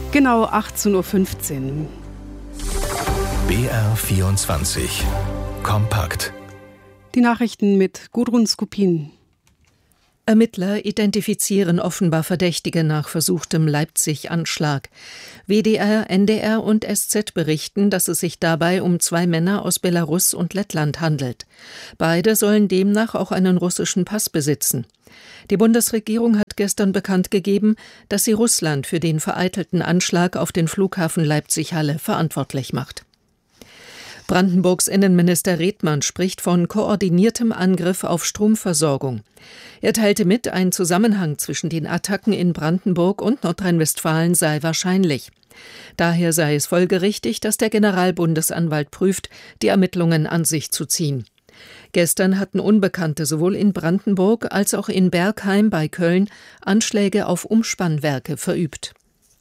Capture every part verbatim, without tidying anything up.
Genau achtzehn Uhr fünfzehn. B R vierundzwanzig. Kompakt. Die Nachrichten mit Gudrun Skupin. Ermittler identifizieren offenbar Verdächtige nach versuchtem Leipzig-Anschlag. W D R, N D R und S Z berichten, dass es sich dabei um zwei Männer aus Belarus und Lettland handelt. Beide sollen demnach auch einen russischen Pass besitzen. Die Bundesregierung hat gestern bekannt gegeben, dass sie Russland für den vereitelten Anschlag auf den Flughafen Leipzig-Halle verantwortlich macht. Brandenburgs Innenminister Redmann spricht von koordiniertem Angriff auf Stromversorgung. Er teilte mit, ein Zusammenhang zwischen den Attacken in Brandenburg und Nordrhein-Westfalen sei wahrscheinlich. Daher sei es folgerichtig, dass der Generalbundesanwalt prüft, die Ermittlungen an sich zu ziehen. Gestern hatten Unbekannte sowohl in Brandenburg als auch in Bergheim bei Köln Anschläge auf Umspannwerke verübt.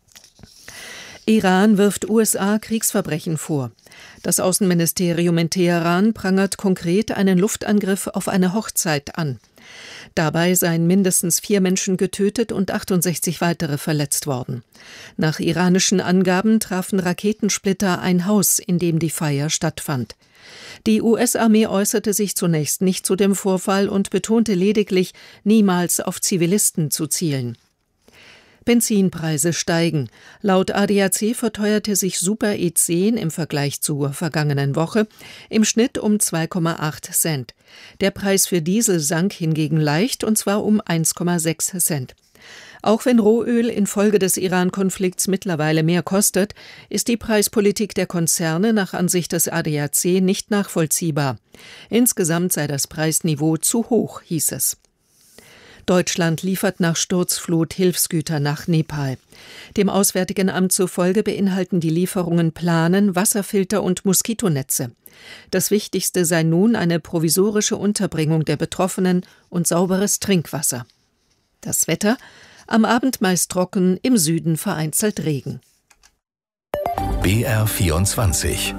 Iran wirft U S A Kriegsverbrechen vor. Das Außenministerium in Teheran prangert konkret einen Luftangriff auf eine Hochzeit an. Dabei seien mindestens vier Menschen getötet und achtundsechzig weitere verletzt worden. Nach iranischen Angaben trafen Raketensplitter ein Haus, in dem die Feier stattfand. Die U S-Armee äußerte sich zunächst nicht zu dem Vorfall und betonte lediglich, niemals auf Zivilisten zu zielen. Benzinpreise steigen. Laut A D A C verteuerte sich Super E zehn im Vergleich zur vergangenen Woche im Schnitt um zwei Komma acht Cent. Der Preis für Diesel sank hingegen leicht, und zwar um eins Komma sechs Cent. Auch wenn Rohöl infolge des Iran-Konflikts mittlerweile mehr kostet, ist die Preispolitik der Konzerne nach Ansicht des A D A C nicht nachvollziehbar. Insgesamt sei das Preisniveau zu hoch, hieß es. Deutschland liefert nach Sturzflut Hilfsgüter nach Nepal. Dem Auswärtigen Amt zufolge beinhalten die Lieferungen Planen, Wasserfilter und Moskitonetze. Das Wichtigste sei nun eine provisorische Unterbringung der Betroffenen und sauberes Trinkwasser. Das Wetter: am Abend meist trocken, im Süden vereinzelt Regen. B R vierundzwanzig.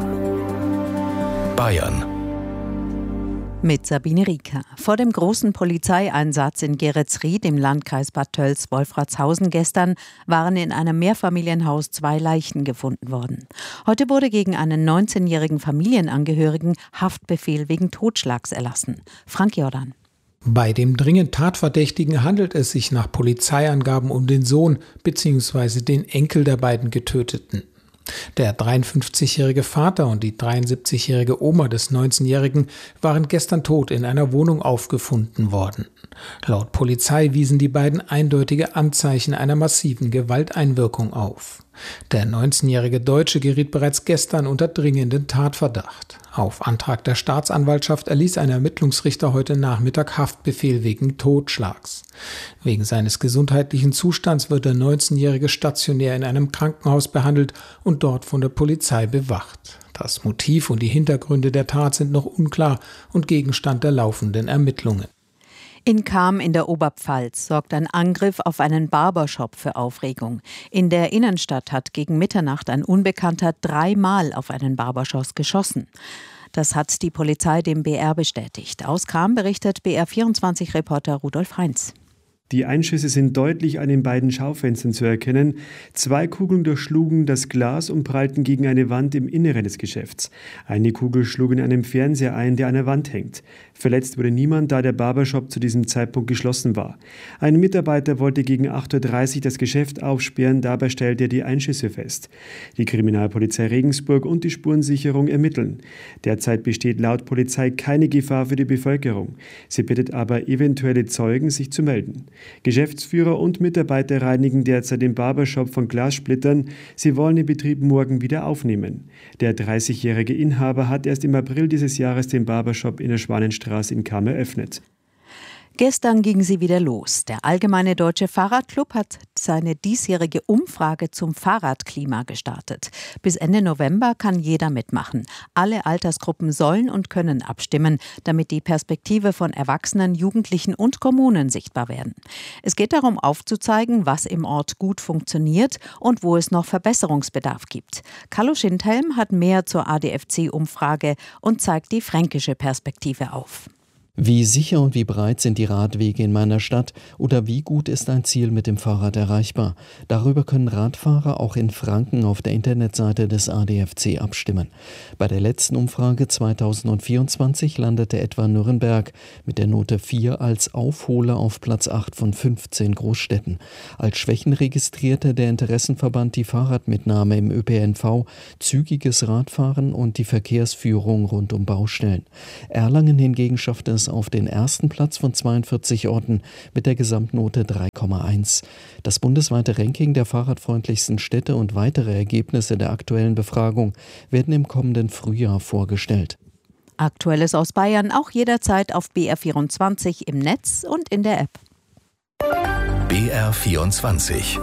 Bayern. Mit Sabine Rieker. Vor dem großen Polizeieinsatz in Geretsried im Landkreis Bad Tölz-Wolfratshausen gestern waren in einem Mehrfamilienhaus zwei Leichen gefunden worden. Heute wurde gegen einen neunzehnjährigen Familienangehörigen Haftbefehl wegen Totschlags erlassen. Frank Jordan. Bei dem dringend Tatverdächtigen handelt es sich nach Polizeiangaben um den Sohn bzw. den Enkel der beiden Getöteten. Der dreiundfünfzigjährige Vater und die dreiundsiebzigjährige Oma des neunzehnjährigen waren gestern tot in einer Wohnung aufgefunden worden. Laut Polizei wiesen die beiden eindeutige Anzeichen einer massiven Gewalteinwirkung auf. Der neunzehnjährige Deutsche geriet bereits gestern unter dringenden Tatverdacht. Auf Antrag der Staatsanwaltschaft erließ ein Ermittlungsrichter heute Nachmittag Haftbefehl wegen Totschlags. Wegen seines gesundheitlichen Zustands wird der neunzehnjährige stationär in einem Krankenhaus behandelt und dort von der Polizei bewacht. Das Motiv und die Hintergründe der Tat sind noch unklar und Gegenstand der laufenden Ermittlungen. In Cham in der Oberpfalz sorgt ein Angriff auf einen Barbershop für Aufregung. In der Innenstadt hat gegen Mitternacht ein Unbekannter dreimal auf einen Barbershop geschossen. Das hat die Polizei dem B R bestätigt. Aus Cham berichtet B R vierundzwanzig-Reporter Rudolf Heinz. Die Einschüsse sind deutlich an den beiden Schaufenstern zu erkennen. Zwei Kugeln durchschlugen das Glas und prallten gegen eine Wand im Inneren des Geschäfts. Eine Kugel schlug in einem Fernseher ein, der an der Wand hängt. Verletzt wurde niemand, da der Barbershop zu diesem Zeitpunkt geschlossen war. Ein Mitarbeiter wollte gegen acht Uhr dreißig das Geschäft aufsperren, dabei stellte er die Einschüsse fest. Die Kriminalpolizei Regensburg und die Spurensicherung ermitteln. Derzeit besteht laut Polizei keine Gefahr für die Bevölkerung. Sie bittet aber eventuelle Zeugen, sich zu melden. Geschäftsführer und Mitarbeiter reinigen derzeit den Barbershop von Glassplittern. Sie wollen den Betrieb morgen wieder aufnehmen. Der dreißigjährige Inhaber hat erst im April dieses Jahres den Barbershop in der Schwanenstraße in Cham eröffnet. Gestern ging sie wieder los. Der Allgemeine Deutsche Fahrradclub hat seine diesjährige Umfrage zum Fahrradklima gestartet. Bis Ende November kann jeder mitmachen. Alle Altersgruppen sollen und können abstimmen, damit die Perspektive von Erwachsenen, Jugendlichen und Kommunen sichtbar werden. Es geht darum, aufzuzeigen, was im Ort gut funktioniert und wo es noch Verbesserungsbedarf gibt. Carlo Schindhelm hat mehr zur A D F C-Umfrage und zeigt die fränkische Perspektive auf. Wie sicher und wie breit sind die Radwege in meiner Stadt oder wie gut ist ein Ziel mit dem Fahrrad erreichbar? Darüber können Radfahrer auch in Franken auf der Internetseite des A D F C abstimmen. Bei der letzten Umfrage zweitausendvierundzwanzig landete etwa Nürnberg mit der Note vier als Aufholer auf Platz acht von fünfzehn Großstädten. Als Schwächen registrierte der Interessenverband die Fahrradmitnahme im Ö P N V, zügiges Radfahren und die Verkehrsführung rund um Baustellen. Erlangen hingegen schaffte es auf den ersten Platz von zweiundvierzig Orten mit der Gesamtnote drei Komma eins. Das bundesweite Ranking der fahrradfreundlichsten Städte und weitere Ergebnisse der aktuellen Befragung werden im kommenden Frühjahr vorgestellt. Aktuelles aus Bayern auch jederzeit auf B R vierundzwanzig im Netz und in der App. B R vierundzwanzig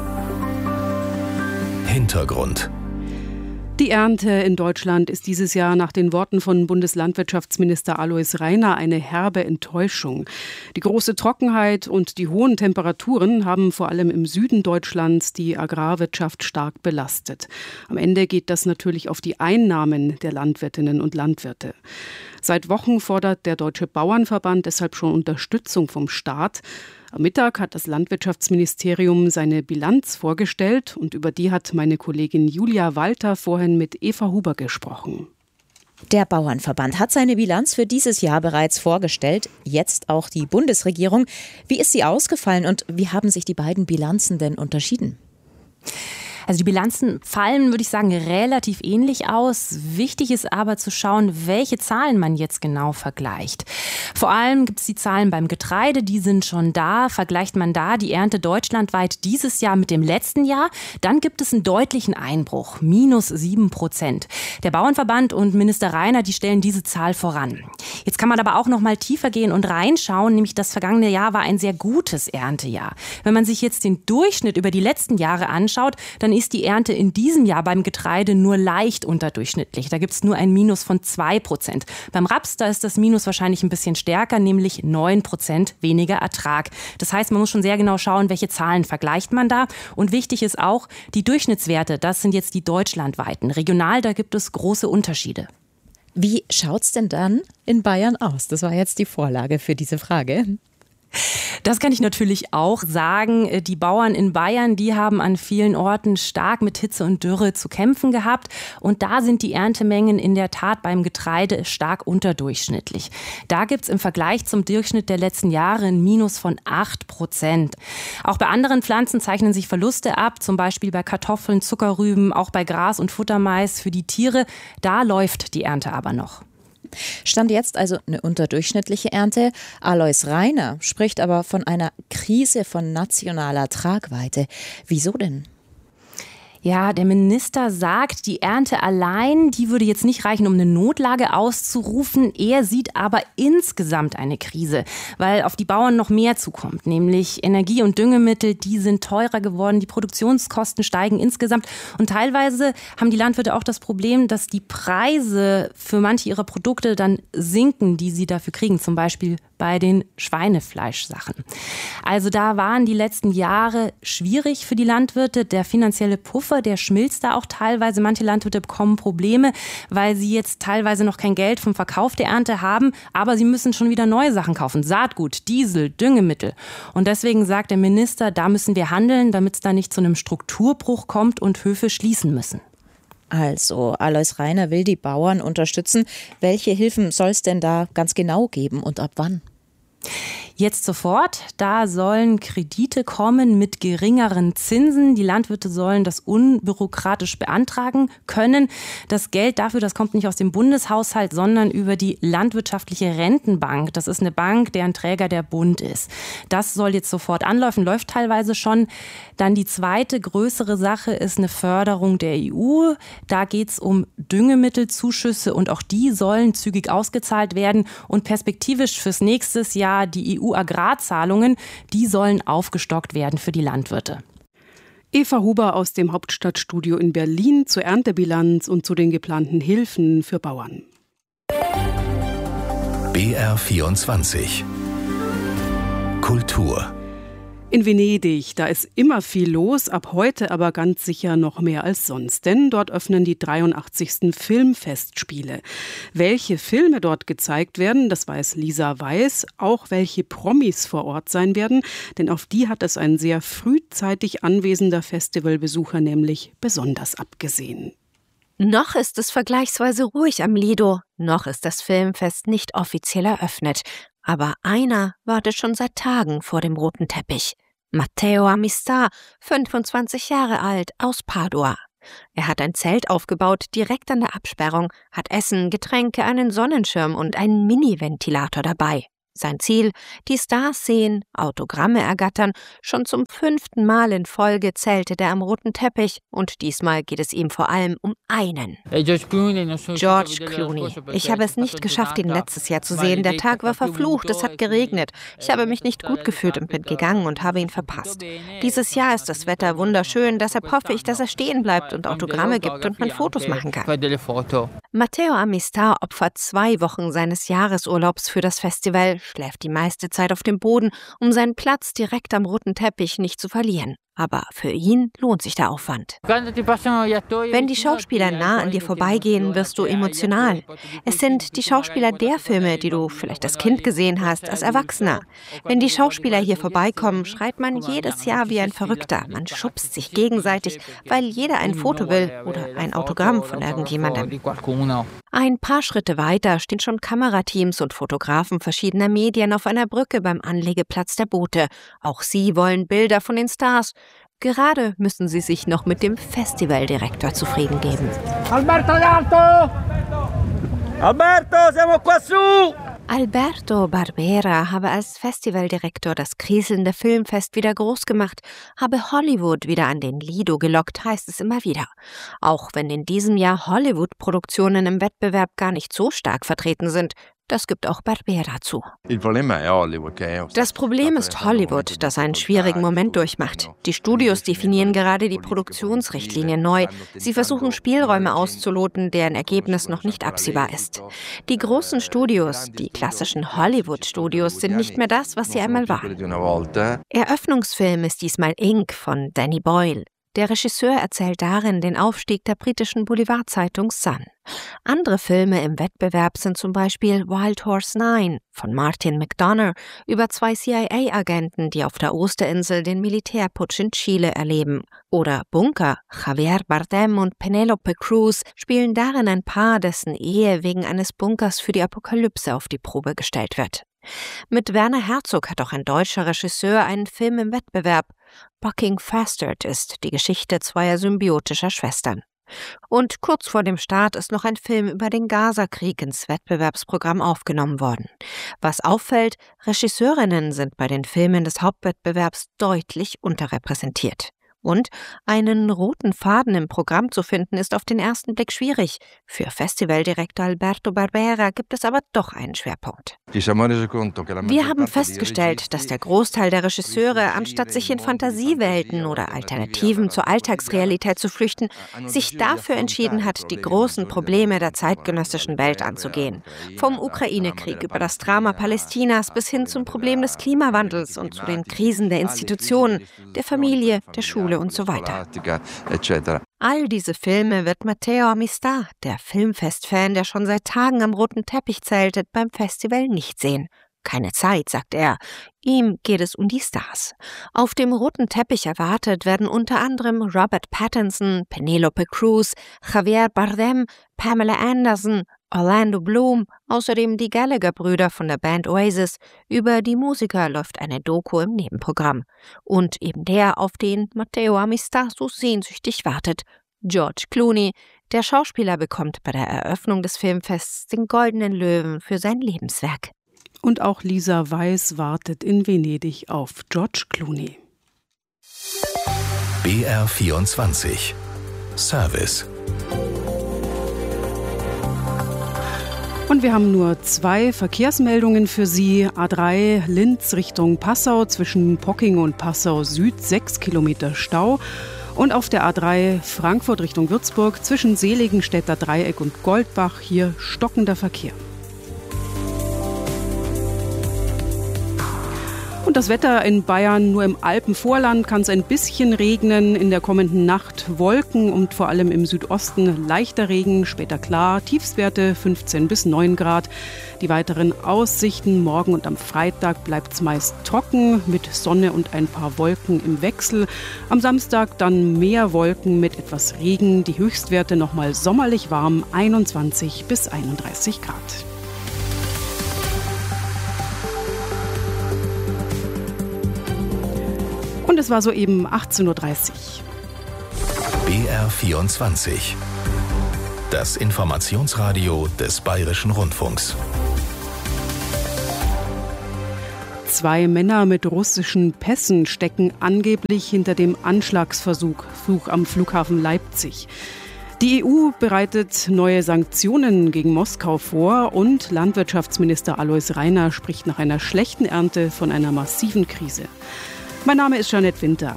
Hintergrund. Die Ernte in Deutschland ist dieses Jahr nach den Worten von Bundeslandwirtschaftsminister Alois Rainer eine herbe Enttäuschung. Die große Trockenheit und die hohen Temperaturen haben vor allem im Süden Deutschlands die Agrarwirtschaft stark belastet. Am Ende geht das natürlich auf die Einnahmen der Landwirtinnen und Landwirte. Seit Wochen fordert der Deutsche Bauernverband deshalb schon Unterstützung vom Staat. Am Mittag hat das Landwirtschaftsministerium seine Bilanz vorgestellt und über die hat meine Kollegin Julia Walter vorhin mit Eva Huber gesprochen. Der Bauernverband hat seine Bilanz für dieses Jahr bereits vorgestellt, jetzt auch die Bundesregierung. Wie ist sie ausgefallen und wie haben sich die beiden Bilanzen denn unterschieden? Also die Bilanzen fallen, würde ich sagen, relativ ähnlich aus. Wichtig ist aber zu schauen, welche Zahlen man jetzt genau vergleicht. Vor allem gibt es die Zahlen beim Getreide, die sind schon da. Vergleicht man da die Ernte deutschlandweit dieses Jahr mit dem letzten Jahr, dann gibt es einen deutlichen Einbruch, minus sieben Prozent. Der Bauernverband und Minister Rainer, die stellen diese Zahl voran. Jetzt kann man aber auch noch mal tiefer gehen und reinschauen, nämlich das vergangene Jahr war ein sehr gutes Erntejahr. Wenn man sich jetzt den Durchschnitt über die letzten Jahre anschaut, dann ist die Ernte in diesem Jahr beim Getreide nur leicht unterdurchschnittlich. Da gibt es nur ein Minus von zwei Prozent. Beim Raps, da ist das Minus wahrscheinlich ein bisschen stärker, nämlich neun Prozent weniger Ertrag. Das heißt, man muss schon sehr genau schauen, welche Zahlen vergleicht man da. Und wichtig ist auch, die Durchschnittswerte, das sind jetzt die deutschlandweiten. Regional, da gibt es große Unterschiede. Wie schaut's denn dann in Bayern aus? Das war jetzt die Vorlage für diese Frage. Das kann ich natürlich auch sagen. Die Bauern in Bayern, die haben an vielen Orten stark mit Hitze und Dürre zu kämpfen gehabt. Und da sind die Erntemengen in der Tat beim Getreide stark unterdurchschnittlich. Da gibt es im Vergleich zum Durchschnitt der letzten Jahre ein Minus von acht Prozent. Auch bei anderen Pflanzen zeichnen sich Verluste ab, zum Beispiel bei Kartoffeln, Zuckerrüben, auch bei Gras und Futtermais für die Tiere. Da läuft die Ernte aber noch. Stand jetzt also eine unterdurchschnittliche Ernte. Alois Rainer spricht aber von einer Krise von nationaler Tragweite. Wieso denn? Ja, der Minister sagt, die Ernte allein, die würde jetzt nicht reichen, um eine Notlage auszurufen. Er sieht aber insgesamt eine Krise, weil auf die Bauern noch mehr zukommt. Nämlich Energie- und Düngemittel, die sind teurer geworden, die Produktionskosten steigen insgesamt. Und teilweise haben die Landwirte auch das Problem, dass die Preise für manche ihrer Produkte dann sinken, die sie dafür kriegen. Zum Beispiel bei den Schweinefleischsachen. Also da waren die letzten Jahre schwierig für die Landwirte. Der finanzielle Puffer, der schmilzt da auch teilweise. Manche Landwirte bekommen Probleme, weil sie jetzt teilweise noch kein Geld vom Verkauf der Ernte haben, aber sie müssen schon wieder neue Sachen kaufen. Saatgut, Diesel, Düngemittel. Und deswegen sagt der Minister, da müssen wir handeln, damit es da nicht zu einem Strukturbruch kommt und Höfe schließen müssen. Also, Alois Rainer will die Bauern unterstützen. Welche Hilfen soll es denn da ganz genau geben und ab wann? Jetzt sofort, da sollen Kredite kommen mit geringeren Zinsen. Die Landwirte sollen das unbürokratisch beantragen können. Das Geld dafür, das kommt nicht aus dem Bundeshaushalt, sondern über die Landwirtschaftliche Rentenbank. Das ist eine Bank, deren Träger der Bund ist. Das soll jetzt sofort anlaufen, läuft teilweise schon. Dann die zweite größere Sache ist eine Förderung der E U. Da geht es um Düngemittelzuschüsse und auch die sollen zügig ausgezahlt werden. Und perspektivisch fürs nächste Jahr die E U-Agrarzahlungen, die sollen aufgestockt werden für die Landwirte. Eva Huber aus dem Hauptstadtstudio in Berlin zur Erntebilanz und zu den geplanten Hilfen für Bauern. B R vierundzwanzig Kultur. In Venedig, da ist immer viel los, ab heute aber ganz sicher noch mehr als sonst, denn dort öffnen die dreiundachtzigsten Filmfestspiele. Welche Filme dort gezeigt werden, das weiß Lisa Weiß, auch welche Promis vor Ort sein werden, denn auf die hat es ein sehr frühzeitig anwesender Festivalbesucher nämlich besonders abgesehen. Noch ist es vergleichsweise ruhig am Lido, noch ist das Filmfest nicht offiziell eröffnet. Aber einer wartet schon seit Tagen vor dem roten Teppich. Matteo Amistà, fünfundzwanzig Jahre alt, aus Padua. Er hat ein Zelt aufgebaut, direkt an der Absperrung, hat Essen, Getränke, einen Sonnenschirm und einen Mini-Ventilator dabei. Sein Ziel, die Stars sehen, Autogramme ergattern. Schon zum fünften Mal in Folge zeltet er am roten Teppich und diesmal geht es ihm vor allem um einen. George Clooney. Ich habe es nicht geschafft, ihn letztes Jahr zu sehen. Der Tag war verflucht, es hat geregnet. Ich habe mich nicht gut gefühlt und bin gegangen und habe ihn verpasst. Dieses Jahr ist das Wetter wunderschön, deshalb hoffe ich, dass er stehen bleibt und Autogramme gibt und man Fotos machen kann. Matteo Amistà opfert zwei Wochen seines Jahresurlaubs für das Festival, schläft die meiste Zeit auf dem Boden, um seinen Platz direkt am roten Teppich nicht zu verlieren. Aber für ihn lohnt sich der Aufwand. Wenn die Schauspieler nah an dir vorbeigehen, wirst du emotional. Es sind die Schauspieler der Filme, die du vielleicht als Kind gesehen hast, als Erwachsener. Wenn die Schauspieler hier vorbeikommen, schreit man jedes Jahr wie ein Verrückter. Man schubst sich gegenseitig, weil jeder ein Foto will oder ein Autogramm von irgendjemandem. Ein paar Schritte weiter stehen schon Kamerateams und Fotografen verschiedener Medien auf einer Brücke beim Anlegeplatz der Boote. Auch sie wollen Bilder von den Stars. Gerade müssen sie sich noch mit dem Festivaldirektor zufrieden geben. Alberto D'Alto! Alberto, siamo qua su! Alberto Barbera habe als Festivaldirektor das kriselnde Filmfest wieder groß gemacht, habe Hollywood wieder an den Lido gelockt, heißt es immer wieder. Auch wenn in diesem Jahr Hollywood-Produktionen im Wettbewerb gar nicht so stark vertreten sind. Das gibt auch Barbera zu. Das Problem ist Hollywood, das einen schwierigen Moment durchmacht. Die Studios definieren gerade die Produktionsrichtlinien neu. Sie versuchen Spielräume auszuloten, deren Ergebnis noch nicht absehbar ist. Die großen Studios, die klassischen Hollywood-Studios, sind nicht mehr das, was sie einmal waren. Eröffnungsfilm ist diesmal Ink von Danny Boyle. Der Regisseur erzählt darin den Aufstieg der britischen Boulevardzeitung Sun. Andere Filme im Wettbewerb sind zum Beispiel Wild Horse Nine von Martin McDonagh über zwei C I A-Agenten, die auf der Osterinsel den Militärputsch in Chile erleben. Oder Bunker, Javier Bardem und Penelope Cruz spielen darin ein Paar, dessen Ehe wegen eines Bunkers für die Apokalypse auf die Probe gestellt wird. Mit Werner Herzog hat auch ein deutscher Regisseur einen Film im Wettbewerb. Bucking Fastard ist die Geschichte zweier symbiotischer Schwestern. Und kurz vor dem Start ist noch ein Film über den Gaza-Krieg ins Wettbewerbsprogramm aufgenommen worden. Was auffällt, Regisseurinnen sind bei den Filmen des Hauptwettbewerbs deutlich unterrepräsentiert. Und einen roten Faden im Programm zu finden, ist auf den ersten Blick schwierig. Für Festivaldirektor Alberto Barbera gibt es aber doch einen Schwerpunkt. Wir haben festgestellt, dass der Großteil der Regisseure, anstatt sich in Fantasiewelten oder Alternativen zur Alltagsrealität zu flüchten, sich dafür entschieden hat, die großen Probleme der zeitgenössischen Welt anzugehen. Vom Ukraine-Krieg über das Drama Palästinas bis hin zum Problem des Klimawandels und zu den Krisen der Institutionen, der Familie, der Schule und so weiter. All diese Filme wird Matteo Amistà, der Filmfest-Fan, der schon seit Tagen am roten Teppich zeltet, beim Festival nicht sehen. Keine Zeit, sagt er. Ihm geht es um die Stars. Auf dem roten Teppich erwartet werden unter anderem Robert Pattinson, Penelope Cruz, Javier Bardem, Pamela Anderson, Orlando Bloom, außerdem die Gallagher-Brüder von der Band Oasis. Über die Musiker läuft eine Doku im Nebenprogramm. Und eben der, auf den Matteo Amistà so sehnsüchtig wartet, George Clooney. Der Schauspieler bekommt bei der Eröffnung des Filmfests den Goldenen Löwen für sein Lebenswerk. Und auch Lisa Weiß wartet in Venedig auf George Clooney. B R vierundzwanzig Service. Und wir haben nur zwei Verkehrsmeldungen für Sie. A drei Linz Richtung Passau zwischen Pocking und Passau Süd, sechs Kilometer Stau. Und auf der A drei Frankfurt Richtung Würzburg zwischen Seligenstädter Dreieck und Goldbach, hier stockender Verkehr. Und das Wetter in Bayern, nur im Alpenvorland kann es ein bisschen regnen. In der kommenden Nacht Wolken und vor allem im Südosten leichter Regen, später klar. Tiefstwerte fünfzehn bis neun Grad. Die weiteren Aussichten: morgen und am Freitag bleibt es meist trocken mit Sonne und ein paar Wolken im Wechsel. Am Samstag dann mehr Wolken mit etwas Regen. Die Höchstwerte nochmal sommerlich warm, einundzwanzig bis einunddreißig Grad. Und es war soeben achtzehn Uhr dreißig. B R vierundzwanzig. Das Informationsradio des Bayerischen Rundfunks. Zwei Männer mit russischen Pässen stecken angeblich hinter dem Anschlagsversuch am Flughafen Leipzig. Die E U bereitet neue Sanktionen gegen Moskau vor und Landwirtschaftsminister Alois Rainer spricht nach einer schlechten Ernte von einer massiven Krise. Mein Name ist Jeanette Winter.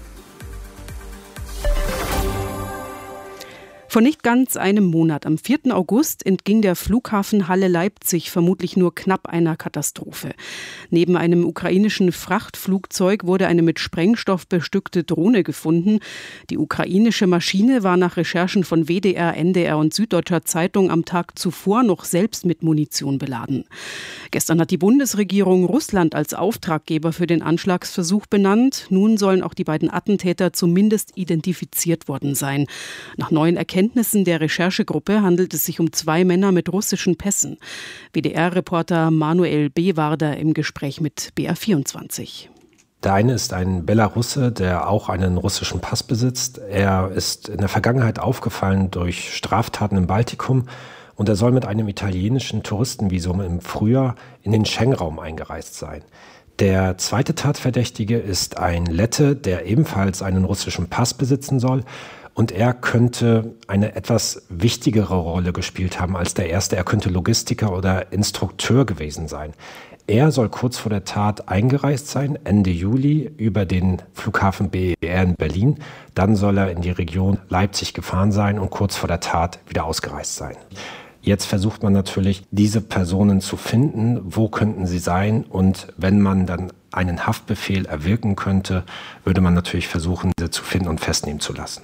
Vor nicht ganz einem Monat, am vierten August, entging der Flughafen Halle Leipzig vermutlich nur knapp einer Katastrophe. Neben einem ukrainischen Frachtflugzeug wurde eine mit Sprengstoff bestückte Drohne gefunden. Die ukrainische Maschine war nach Recherchen von W D R, N D R und Süddeutscher Zeitung am Tag zuvor noch selbst mit Munition beladen. Gestern hat die Bundesregierung Russland als Auftraggeber für den Anschlagsversuch benannt. Nun sollen auch die beiden Attentäter zumindest identifiziert worden sein. Nach neuen Erkenntnissen der Recherchegruppe handelt es sich um zwei Männer mit russischen Pässen. W D R-Reporter Manuel Bewarder im Gespräch mit B R vierundzwanzig. Der eine ist ein Belarusse, der auch einen russischen Pass besitzt. Er ist in der Vergangenheit aufgefallen durch Straftaten im Baltikum und er soll mit einem italienischen Touristenvisum im Frühjahr in den Schengen-Raum eingereist sein. Der zweite Tatverdächtige ist ein Lette, der ebenfalls einen russischen Pass besitzen soll. Und er könnte eine etwas wichtigere Rolle gespielt haben als der erste. Er könnte Logistiker oder Instrukteur gewesen sein. Er soll kurz vor der Tat eingereist sein, Ende Juli, über den Flughafen B E R in Berlin. Dann soll er in die Region Leipzig gefahren sein und kurz vor der Tat wieder ausgereist sein. Jetzt versucht man natürlich, diese Personen zu finden. Wo könnten sie sein? Und wenn man dann einen Haftbefehl erwirken könnte, würde man natürlich versuchen, sie zu finden und festnehmen zu lassen.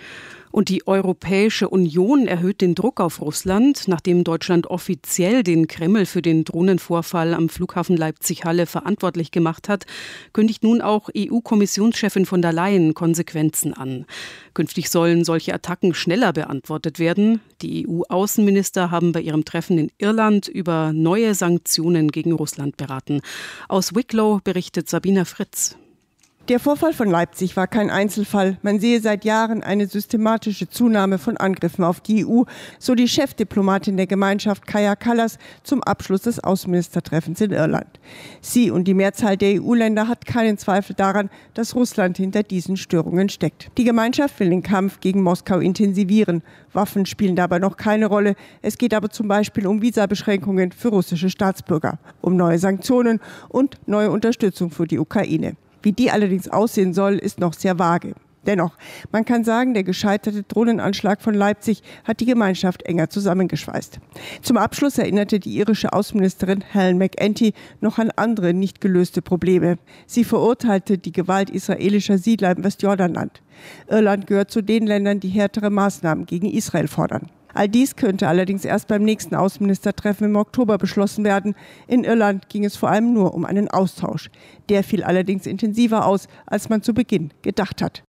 Und die Europäische Union erhöht den Druck auf Russland. Nachdem Deutschland offiziell den Kreml für den Drohnenvorfall am Flughafen Leipzig-Halle verantwortlich gemacht hat, kündigt nun auch E U-Kommissionschefin von der Leyen Konsequenzen an. Künftig sollen solche Attacken schneller beantwortet werden. Die E U-Außenminister haben bei ihrem Treffen in Irland über neue Sanktionen gegen Russland beraten. Aus Wicklow berichtet Sabina Fritz. Der Vorfall von Leipzig war kein Einzelfall. Man sehe seit Jahren eine systematische Zunahme von Angriffen auf die E U, so die Chefdiplomatin der Gemeinschaft Kaja Kallas zum Abschluss des Außenministertreffens in Irland. Sie und die Mehrzahl der E U-Länder hat keinen Zweifel daran, dass Russland hinter diesen Störungen steckt. Die Gemeinschaft will den Kampf gegen Moskau intensivieren. Waffen spielen dabei noch keine Rolle. Es geht aber zum Beispiel um Visabeschränkungen für russische Staatsbürger, um neue Sanktionen und neue Unterstützung für die Ukraine. Wie die allerdings aussehen soll, ist noch sehr vage. Dennoch, man kann sagen, der gescheiterte Drohnenanschlag von Leipzig hat die Gemeinschaft enger zusammengeschweißt. Zum Abschluss erinnerte die irische Außenministerin Helen McEntee noch an andere nicht gelöste Probleme. Sie verurteilte die Gewalt israelischer Siedler im Westjordanland. Irland gehört zu den Ländern, die härtere Maßnahmen gegen Israel fordern. All dies könnte allerdings erst beim nächsten Außenministertreffen im Oktober beschlossen werden. In Irland ging es vor allem nur um einen Austausch. Der fiel allerdings intensiver aus, als man zu Beginn gedacht hat.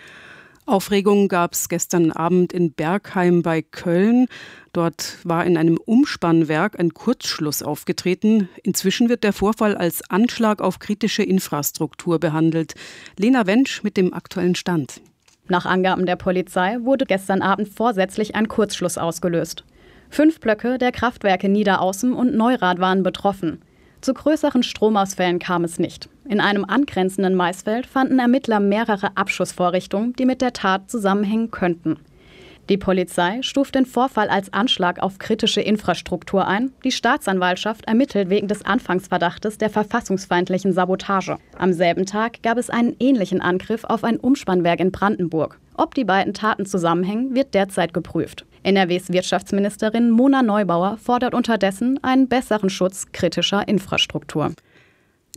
Aufregung gab es gestern Abend in Bergheim bei Köln. Dort war in einem Umspannwerk ein Kurzschluss aufgetreten. Inzwischen wird der Vorfall als Anschlag auf kritische Infrastruktur behandelt. Lena Wensch mit dem aktuellen Stand. Nach Angaben der Polizei wurde gestern Abend vorsätzlich ein Kurzschluss ausgelöst. Fünf Blöcke der Kraftwerke Niederaußen und Neurath waren betroffen. Zu größeren Stromausfällen kam es nicht. In einem angrenzenden Maisfeld fanden Ermittler mehrere Abschussvorrichtungen, die mit der Tat zusammenhängen könnten. Die Polizei stuft den Vorfall als Anschlag auf kritische Infrastruktur ein. Die Staatsanwaltschaft ermittelt wegen des Anfangsverdachtes der verfassungsfeindlichen Sabotage. Am selben Tag gab es einen ähnlichen Angriff auf ein Umspannwerk in Brandenburg. Ob die beiden Taten zusammenhängen, wird derzeit geprüft. N R Ws Wirtschaftsministerin Mona Neubauer fordert unterdessen einen besseren Schutz kritischer Infrastruktur.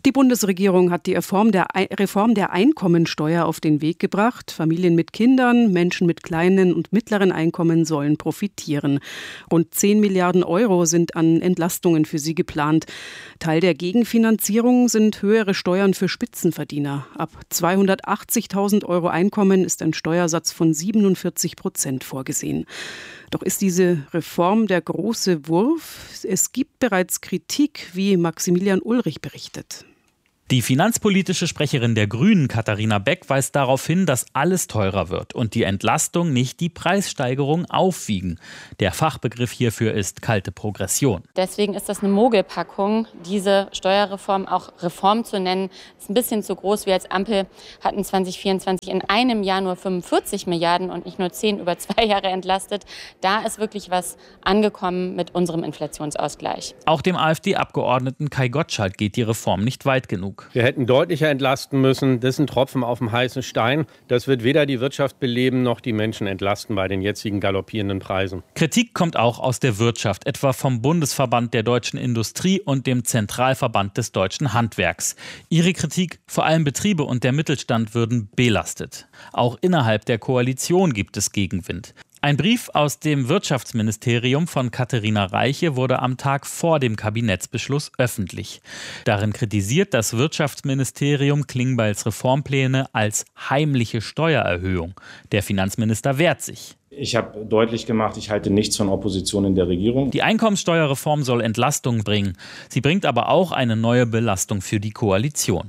Die Bundesregierung hat die Reform der, Reform der Einkommensteuer auf den Weg gebracht. Familien mit Kindern, Menschen mit kleinen und mittleren Einkommen sollen profitieren. Rund zehn Milliarden Euro sind an Entlastungen für sie geplant. Teil der Gegenfinanzierung sind höhere Steuern für Spitzenverdiener. Ab zweihundertachtzigtausend Euro Einkommen ist ein Steuersatz von siebenundvierzig Prozent vorgesehen. Doch ist diese Reform der große Wurf? Es gibt bereits Kritik, wie Maximilian Ulrich berichtet. Die finanzpolitische Sprecherin der Grünen, Katharina Beck, weist darauf hin, dass alles teurer wird und die Entlastung nicht die Preissteigerung aufwiegen. Der Fachbegriff hierfür ist kalte Progression. Deswegen ist das eine Mogelpackung, diese Steuerreform auch Reform zu nennen. Ist ein bisschen zu groß. Wir als Ampel hatten zwanzig vierundzwanzig in einem Jahr nur fünfundvierzig Milliarden und nicht nur zehn über zwei Jahre entlastet. Da ist wirklich was angekommen mit unserem Inflationsausgleich. Auch dem AfD-Abgeordneten Kai Gottschalk geht die Reform nicht weit genug. Wir hätten deutlicher entlasten müssen. Das ist ein Tropfen auf dem heißen Stein. Das wird weder die Wirtschaft beleben noch die Menschen entlasten bei den jetzigen galoppierenden Preisen. Kritik kommt auch aus der Wirtschaft, etwa vom Bundesverband der deutschen Industrie und dem Zentralverband des deutschen Handwerks. Ihre Kritik, vor allem Betriebe und der Mittelstand würden belastet. Auch innerhalb der Koalition gibt es Gegenwind. Ein Brief aus dem Wirtschaftsministerium von Katharina Reiche wurde am Tag vor dem Kabinettsbeschluss öffentlich. Darin kritisiert das Wirtschaftsministerium Klingbeils Reformpläne als heimliche Steuererhöhung. Der Finanzminister wehrt sich. Ich habe deutlich gemacht, ich halte nichts von Opposition in der Regierung. Die Einkommensteuerreform soll Entlastung bringen. Sie bringt aber auch eine neue Belastung für die Koalition.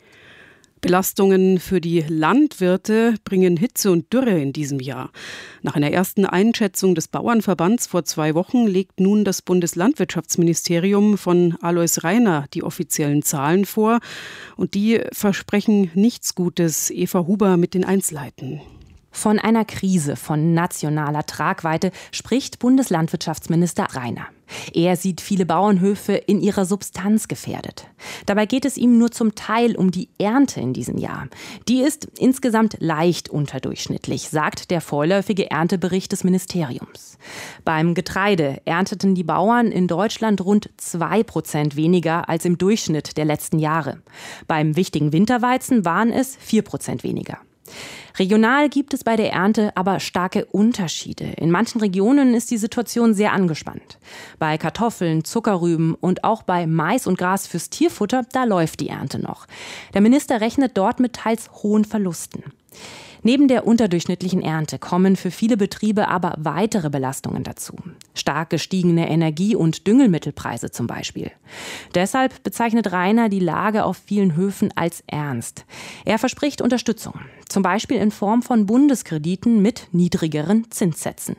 Belastungen für die Landwirte bringen Hitze und Dürre in diesem Jahr. Nach einer ersten Einschätzung des Bauernverbands vor zwei Wochen legt nun das Bundeslandwirtschaftsministerium von Alois Rainer die offiziellen Zahlen vor. Und die versprechen nichts Gutes. Eva Huber mit den Einzelheiten. Von einer Krise von nationaler Tragweite spricht Bundeslandwirtschaftsminister Rainer. Er sieht viele Bauernhöfe in ihrer Substanz gefährdet. Dabei geht es ihm nur zum Teil um die Ernte in diesem Jahr. Die ist insgesamt leicht unterdurchschnittlich, sagt der vorläufige Erntebericht des Ministeriums. Beim Getreide ernteten die Bauern in Deutschland rund zwei Prozent weniger als im Durchschnitt der letzten Jahre. Beim wichtigen Winterweizen waren es vier Prozent weniger. Regional gibt es bei der Ernte aber starke Unterschiede. In manchen Regionen ist die Situation sehr angespannt. Bei Kartoffeln, Zuckerrüben und auch bei Mais und Gras fürs Tierfutter, da läuft die Ernte noch. Der Minister rechnet dort mit teils hohen Verlusten. Neben der unterdurchschnittlichen Ernte kommen für viele Betriebe aber weitere Belastungen dazu. Stark gestiegene Energie- und Düngemittelpreise zum Beispiel. Deshalb bezeichnet Rainer die Lage auf vielen Höfen als ernst. Er verspricht Unterstützung, zum Beispiel in Form von Bundeskrediten mit niedrigeren Zinssätzen.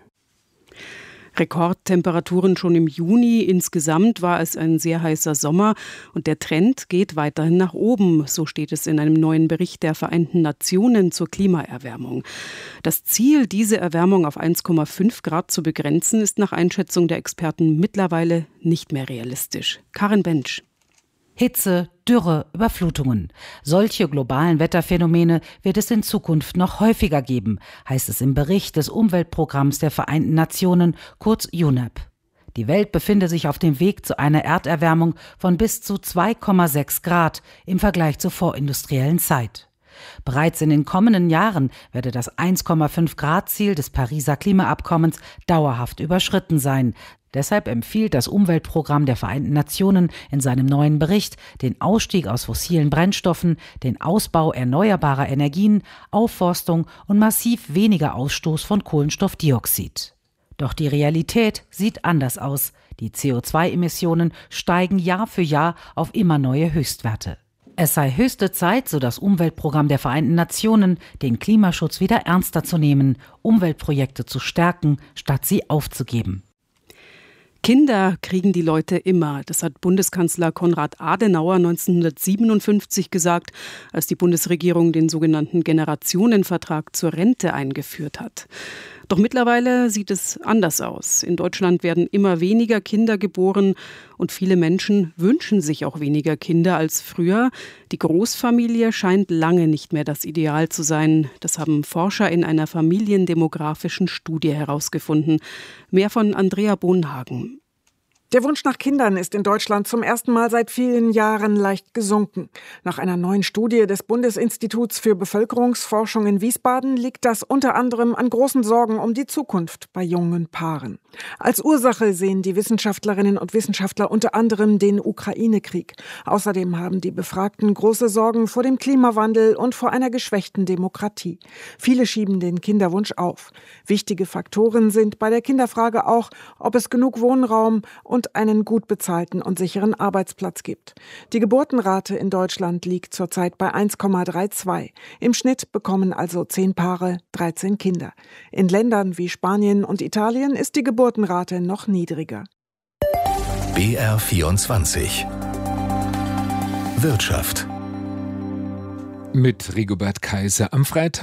Rekordtemperaturen schon im Juni. Insgesamt war es ein sehr heißer Sommer und der Trend geht weiterhin nach oben. So steht es in einem neuen Bericht der Vereinten Nationen zur Klimaerwärmung. Das Ziel, diese Erwärmung auf eins Komma fünf Grad zu begrenzen, ist nach Einschätzung der Experten mittlerweile nicht mehr realistisch. Karin Bensch. Hitze, Dürre, Überflutungen. Solche globalen Wetterphänomene wird es in Zukunft noch häufiger geben, heißt es im Bericht des Umweltprogramms der Vereinten Nationen, kurz U N E P. Die Welt befinde sich auf dem Weg zu einer Erderwärmung von bis zu zwei Komma sechs Grad im Vergleich zur vorindustriellen Zeit. Bereits in den kommenden Jahren werde das eins Komma fünf Grad Ziel des Pariser Klimaabkommens dauerhaft überschritten sein. Deshalb empfiehlt das Umweltprogramm der Vereinten Nationen in seinem neuen Bericht den Ausstieg aus fossilen Brennstoffen, den Ausbau erneuerbarer Energien, Aufforstung und massiv weniger Ausstoß von Kohlenstoffdioxid. Doch die Realität sieht anders aus. Die C O zwei Emissionen steigen Jahr für Jahr auf immer neue Höchstwerte. Es sei höchste Zeit, so das Umweltprogramm der Vereinten Nationen, den Klimaschutz wieder ernster zu nehmen, Umweltprojekte zu stärken, statt sie aufzugeben. Kinder kriegen die Leute immer. Das hat Bundeskanzler Konrad Adenauer neunzehnhundertsiebenundfünfzig gesagt, als die Bundesregierung den sogenannten Generationenvertrag zur Rente eingeführt hat. Doch mittlerweile sieht es anders aus. In Deutschland werden immer weniger Kinder geboren und viele Menschen wünschen sich auch weniger Kinder als früher. Die Großfamilie scheint lange nicht mehr das Ideal zu sein. Das haben Forscher in einer familiendemografischen Studie herausgefunden. Mehr von Andrea Bohnhagen. Der Wunsch nach Kindern ist in Deutschland zum ersten Mal seit vielen Jahren leicht gesunken. Nach einer neuen Studie des Bundesinstituts für Bevölkerungsforschung in Wiesbaden liegt das unter anderem an großen Sorgen um die Zukunft bei jungen Paaren. Als Ursache sehen die Wissenschaftlerinnen und Wissenschaftler unter anderem den Ukraine-Krieg. Außerdem haben die Befragten große Sorgen vor dem Klimawandel und vor einer geschwächten Demokratie. Viele schieben den Kinderwunsch auf. Wichtige Faktoren sind bei der Kinderfrage auch, ob es genug Wohnraum und und einen gut bezahlten und sicheren Arbeitsplatz gibt. Die Geburtenrate in Deutschland liegt zurzeit bei eins Komma zweiunddreißig. Im Schnitt bekommen also zehn Paare dreizehn Kinder. In Ländern wie Spanien und Italien ist die Geburtenrate noch niedriger. B R vierundzwanzig Wirtschaft Mit Rigobert Kaiser am Freitag.